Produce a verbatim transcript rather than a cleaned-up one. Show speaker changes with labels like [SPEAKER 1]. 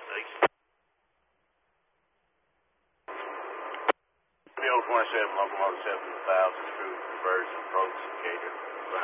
[SPEAKER 1] Thanks. Mule twenty-seven, locomotive seven thousand, crew conversion, approach, Decatur.